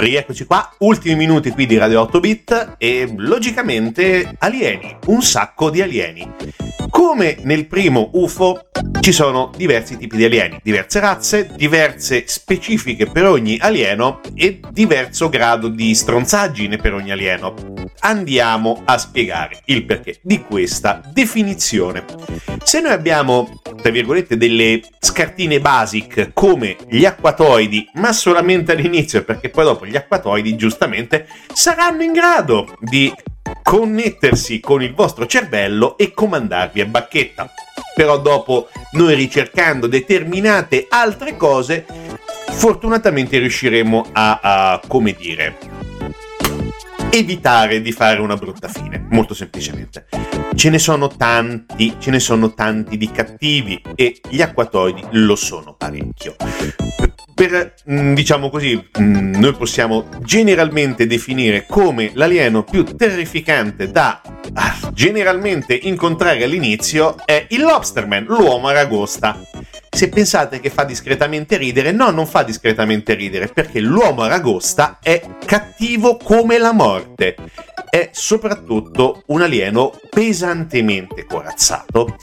Rieccoci qua, ultimi minuti qui di Radio 8 Bit e logicamente alieni, un sacco di alieni. Come nel primo UFO ci sono diversi tipi di alieni, diverse razze, diverse specifiche per ogni alieno e diverso grado di stronzaggine per ogni alieno. Andiamo a spiegare il perché di questa definizione. Se noi abbiamo, tra virgolette, delle scartine basic come gli acquatoidi, ma solamente all'inizio, perché poi dopo gli acquatoidi giustamente saranno in grado di connettersi con il vostro cervello e comandarvi a bacchetta. Però dopo, noi ricercando determinate altre cose, fortunatamente riusciremo a come dire, evitare di fare una brutta fine, molto semplicemente. Ce ne sono tanti di cattivi e gli acquatoidi lo sono parecchio. Per, diciamo così, noi possiamo generalmente definire come l'alieno più terrificante da generalmente incontrare all'inizio è il Lobsterman, l'uomo aragosta. Se pensate che fa discretamente ridere, no, non fa discretamente ridere, perché l'uomo aragosta è cattivo come la morte. È soprattutto un alieno pesantemente corazzato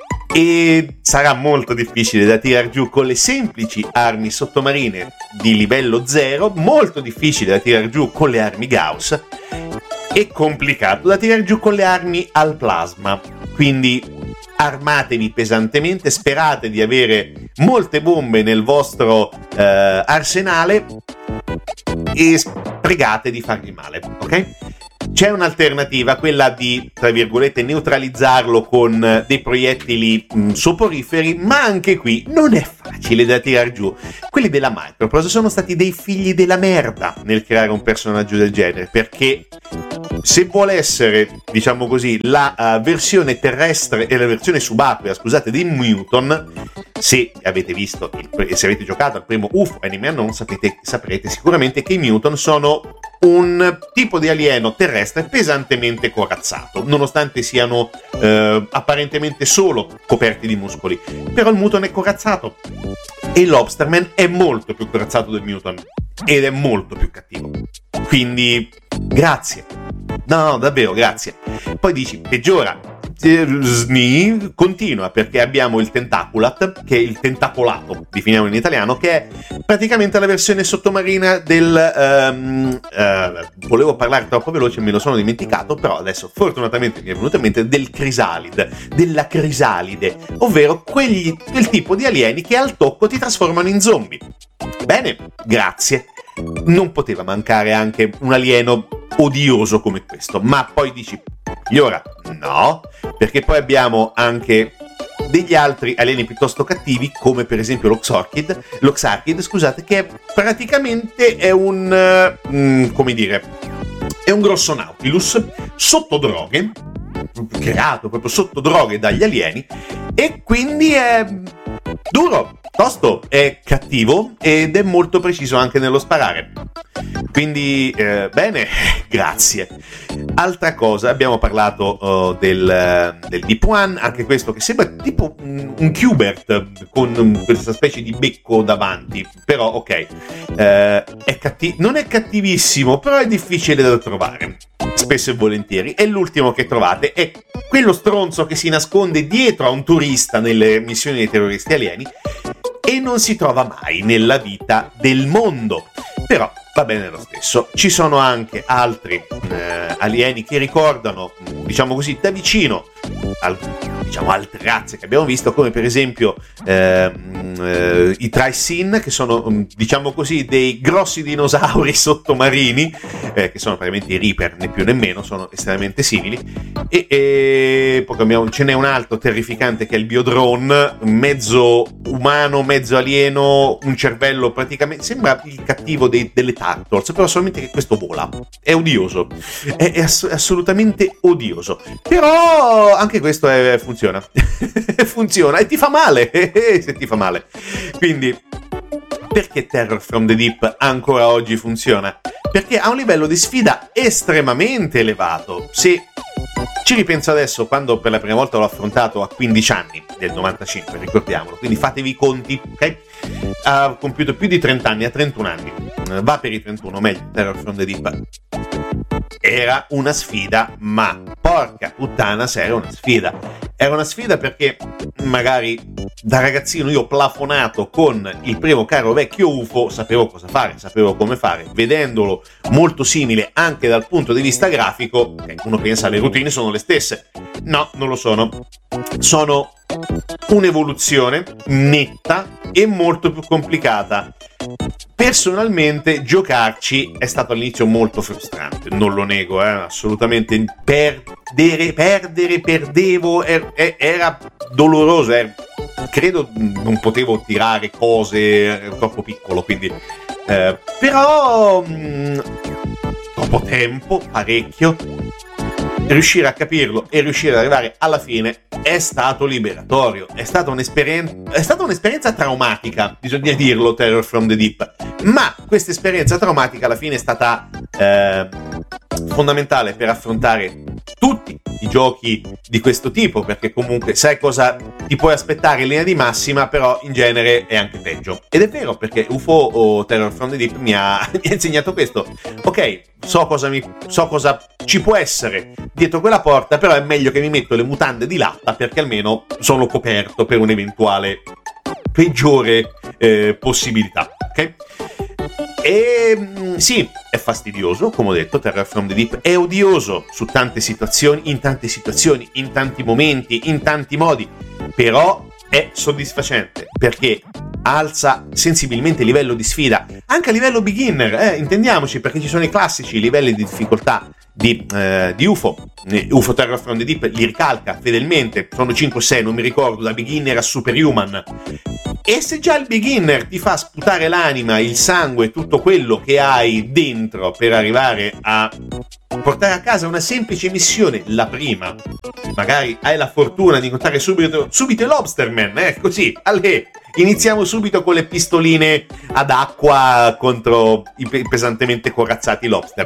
e sarà molto difficile da tirar giù con le semplici armi sottomarine di livello 0, molto difficile da tirar giù con le armi Gauss e complicato da tirar giù con le armi al plasma. Quindi armatevi pesantemente, sperate di avere molte bombe nel vostro arsenale e pregate di fargli male, ok? C'è un'alternativa, quella di, tra virgolette, neutralizzarlo con dei proiettili soporiferi, ma anche qui non è facile da tirar giù. Quelli della Microprose sono stati dei figli della merda nel creare un personaggio del genere, perché se vuole essere, diciamo così, la versione terrestre e la versione subacquea, scusate, dei Muton, se avete visto, se avete giocato al primo UFO Anime Unknown, saprete sicuramente che i Muton sono un tipo di alieno terrestre pesantemente corazzato, nonostante siano apparentemente solo coperti di muscoli. Però il Muton è corazzato e il Lobsterman è molto più corazzato del Muton ed è molto più cattivo. Quindi grazie. No, davvero grazie. Poi dici, peggiora. Continua, perché abbiamo il Tentaculat, che è il tentacolato, definiamo in italiano, che è praticamente la versione sottomarina del volevo parlare troppo veloce, me lo sono dimenticato, però adesso fortunatamente mi è venuto in mente, del Crisalide, della Crisalide, ovvero quel tipo di alieni che al tocco ti trasformano in zombie. Bene, grazie. Non poteva mancare anche un alieno odioso come questo, ma poi dici, e ora no, perché poi abbiamo anche degli altri alieni piuttosto cattivi, come per esempio l'Oxarchid, scusate, che praticamente è come dire, è un grosso Nautilus sotto droghe, creato proprio sotto droghe dagli alieni, e quindi è duro, tosto, è cattivo ed è molto preciso anche nello sparare. Quindi, bene, grazie. Altra cosa, abbiamo parlato del Deep One, anche questo che sembra tipo un Qbert con questa specie di becco davanti, però ok, non è cattivissimo, però è difficile da trovare, spesso e volentieri, e l'ultimo che trovate è quello stronzo che si nasconde dietro a un turista nelle missioni dei terroristi alieni e non si trova mai nella vita del mondo, però va bene lo stesso. Ci sono anche altri alieni che ricordano, diciamo così, da vicino altre razze che abbiamo visto, come per esempio i Trisin, che sono, diciamo così, dei grossi dinosauri sottomarini, che sono praticamente i Reaper, né più né meno, sono estremamente simili, e poi ce n'è un altro terrificante che è il Biodrone, mezzo umano, mezzo alieno, un cervello praticamente, sembra il cattivo delle Turtles, però solamente che questo vola, è odioso, è assolutamente odioso, però anche questo funziona. Funziona e ti fa male se ti fa male. Quindi perché Terror from the Deep ancora oggi funziona? Perché ha un livello di sfida estremamente elevato. Se ci ripenso adesso, quando per la prima volta l'ho affrontato a 15 anni, del 95, ricordiamolo, quindi fatevi i conti, ok? Ha compiuto più di 30 anni, ha 31 anni, va per i 31, meglio, Terror from the Deep. Era una sfida, ma porca puttana se era una sfida. Era una sfida perché magari da ragazzino io plafonato con il primo caro vecchio UFO, sapevo cosa fare, sapevo come fare. Vedendolo molto simile anche dal punto di vista grafico, uno pensa le routine sono le stesse. No, non lo sono. Sono un'evoluzione netta e molto più complicata. Personalmente giocarci è stato all'inizio molto frustrante, non lo nego, assolutamente. Perdevo, era doloroso, credo non potevo tirare cose, ero troppo piccolo, quindi però dopo tempo, parecchio, riuscire a capirlo e riuscire ad arrivare alla fine è stato liberatorio, è stata un'esperienza traumatica, bisogna dirlo, Terror from the Deep, ma questa esperienza traumatica alla fine è stata fondamentale per affrontare tutti i giochi di questo tipo, perché comunque sai cosa ti puoi aspettare in linea di massima, però in genere è anche peggio. Ed è vero, perché UFO o Terror from the Deep mi ha insegnato questo. Ok, so cosa ci può essere dietro quella porta, però è meglio che mi metto le mutande di latta, perché almeno sono coperto per un'eventuale peggiore possibilità, ok? E sì, è fastidioso, come ho detto, Terror from the Deep è odioso in tante situazioni, in tanti momenti, in tanti modi, però è soddisfacente perché alza sensibilmente il livello di sfida, anche a livello beginner, intendiamoci, perché ci sono i classici livelli di difficoltà di UFO. UFO Terror from the Deep li ricalca fedelmente, sono 5-6, non mi ricordo, da beginner a superhuman. E se già il beginner ti fa sputare l'anima, il sangue, tutto quello che hai dentro per arrivare a portare a casa una semplice missione, la prima, magari hai la fortuna di incontrare subito i Lobsterman, così, allè, iniziamo subito con le pistoline ad acqua contro i pesantemente corazzati lobster.